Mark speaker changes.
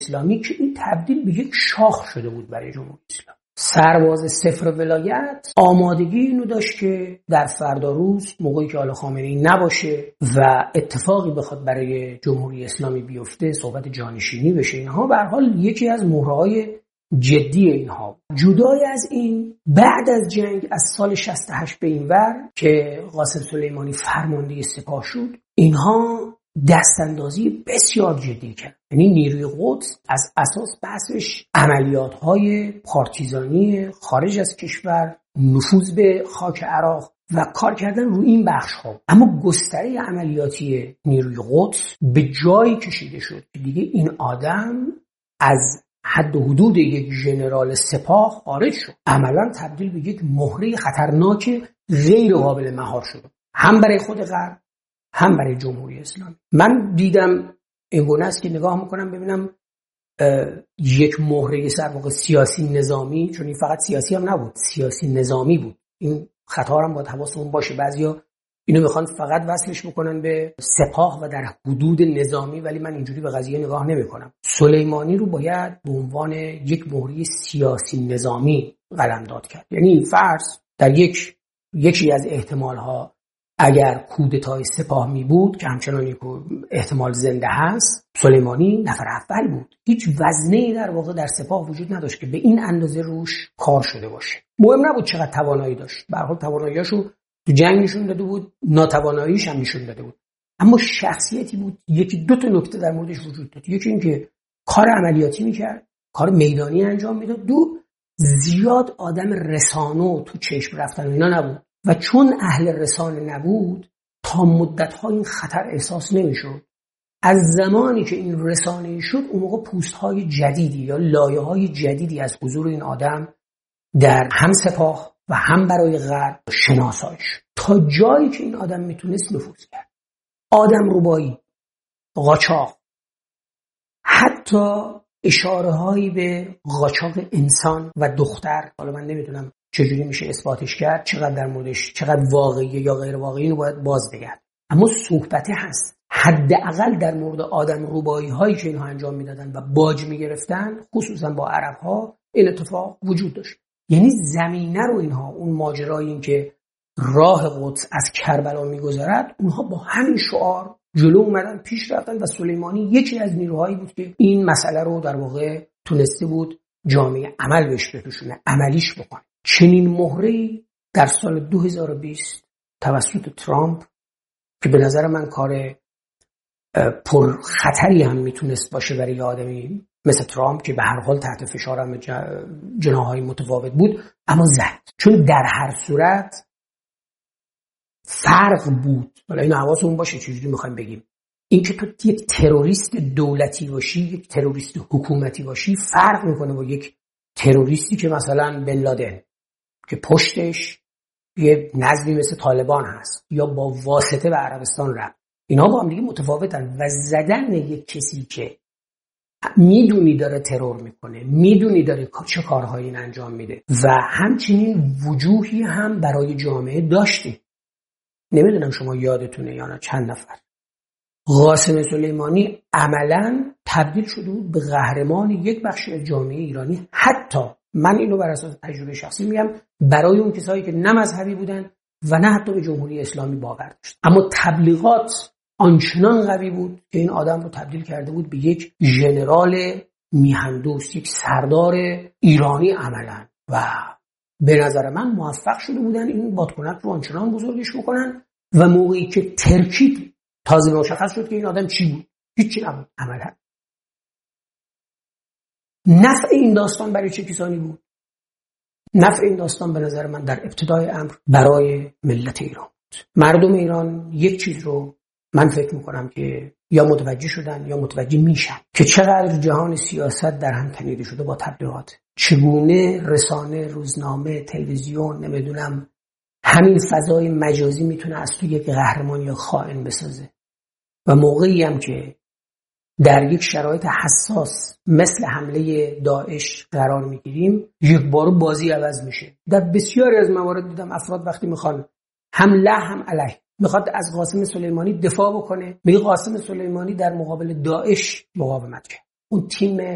Speaker 1: اسلامی که این تبدیل به یک شاخ شده بود برای جمهوری اسلامی. سرباز صفر ولایت آمادگی اینو داشت که در فردا روز موقعی که حالا خامنه‌ای نباشه و اتفاقی بخواد برای جمهوری اسلامی بیفته، صحبت جانشینی بشه، اینها به هر حال یکی از مهره‌های جدی اینها. جدای از این، بعد از جنگ از سال 68 به این ور که قاسم سلیمانی فرمانده سپاه شد، اینها دستاندازی بسیار جدی کرد. یعنی نیروی قدس از اساس بحثش عملیات‌های پارتیزانی خارج از کشور، نفوذ به خاک عراق و کار کردن روی این بخش‌ها. اما گستره عملیاتی نیروی قدس به جایی کشیده شد که دیگه این آدم از حد و حدود یک ژنرال سپاه خارج شد. عملاً تبدیل به یک مهره خطرناک غیر قابل مهار شد، هم برای خود غرب هم برای جمهوری اسلامی. من دیدم اینگونه است که نگاه میکنم ببینم یک مهره در واقع سیاسی نظامی، چون این فقط سیاسی هم نبود، سیاسی نظامی بود. این خطا هم باید حواسمون باشه. بعضیا اینو میخوان فقط وصلش بکنن به سپاه و در حدود نظامی، ولی من اینجوری به قضیه نگاه نمیکنم. سلیمانی رو باید به عنوان یک مهره سیاسی نظامی قلمداد کرد. یعنی فرض در یکی از احتمالها اگر کودتای سپاه می بود که همچنان احتمال زنده هست، سلیمانی نفر اول بود. هیچ وزنه‌ای در واقع در سپاه وجود نداشت که به این اندازه روش کار شده باشه. مهم نبود چقدر توانایی داشت، به هر حال تواناییاشو تو جنگ نشون داده بود، ناتواناییش هم نشون داده بود. اما شخصیتی بود. یکی دو تا نکته در موردش وجود داشت. یکی این که کار عملیاتی میکرد، کار میدانی انجام میداد. دو، زیاد آدم رسانو تو چشم رفتن و اینا نبود و چون اهل رسانه نبود تا مدت‌ها این خطر احساس نمی‌شد. از زمانی که این رسانه‌ای شد اون موقع پوست‌های جدیدی یا لایه‌های جدیدی از حضور این آدم در هم سپاه و هم برای غرب شناسایی شد، تا جایی که این آدم میتونست نفوذ کرد. آدم ربایی، قاچاق، حتی اشاره‌هایی به قاچاق انسان و دختر، حالا من نمیدونم چجوری میشه اثباتش کرد، چقدر در موردش چقدر واقعیه یا غیر واقعی، اینو باید باز بگرد. اما صحبته هست. حداقل در مورد آدم ربایی هایی که اینها انجام میدادن و باج میگرفتن، خصوصا با عرب ها، این اتفاق وجود داشت. یعنی زمینه رو اینها، اون ماجرای این که راه قدس از کربلا میگذرد، اونها با همین شعار جلو اومدن، پیش رفتن و سلیمانی یکی از نیروهایی بود که این مسئله رو در واقع تونسته بود جامعه عمل بهش بکشونه، عملیش بکنه. چنین مهره‌ای در سال 2020 توسط ترامپ که به نظر من کار پر خطری هم میتونست باشه برای آدمی مثل ترامپ که به هر حال تحت فشار هم جناح‌های متفاوت بود، اما زد. چون در هر صورت فرق بود. حالا این حواسمون باشه چجوری میخوایم بگیم. این که تو یک تروریست دولتی باشی، یک تروریست حکومتی باشی، فرق میکنه با یک تروریستی که مثلا بن لادن که پشتش یه نظمی مثل طالبان هست یا با واسطه به عربستان رفت. اینا با هم دیگه متفاوتن و زدن یک کسی که میدونی داره ترور میکنه، میدونی داره چه کارهایی انجام میده و همچنین وجوهی هم برای جامعه داشتی. نمیدونم شما یادتونه یا نه، چند نفر قاسم سلیمانی عملاً تبدیل شده بود به قهرمان یک بخش از جامعه ایرانی. حتی من اینو بر اساس تجربه شخصی میگم، برای اون کسایی که نه مذهبی بودن و نه حتی به جمهوری اسلامی باور داشت. اما تبلیغات آنچنان قوی بود که این آدم رو تبدیل کرده بود به یک ژنرال میهندوست، یک سردار ایرانی عملاً. و به نظر من موفق شده بودن این بادکنک رو آنچنان بزرگش بکنن و موقعی که ترکید تازه مشخص شد که این آدم چی بود. هیچی نبود عملاً. نفع این داستان برای چه کسانی بود؟ نفع این داستان به نظر من در ابتدای امر برای ملت ایران بود. مردم ایران یک چیز رو من فکر میکنم که یا متوجه شدن یا متوجه میشن که چقدر جهان سیاست در هم تنیده شده با تبلیغات. چگونه رسانه، روزنامه، تلویزیون، نمیدونم همین فضای مجازی میتونه از تو یک قهرمان یا خائن بسازه. و موقعی هم که در یک شرایط حساس مثل حمله داعش قرار میگیریم، یک بار بازی عوض میشه. در بسیاری از موارد دیدم افراد وقتی میخوان هم له هم علیه، میخواد از قاسم سلیمانی دفاع بکنه، میگه قاسم سلیمانی در مقابل داعش مقاومت کرد. اون تیم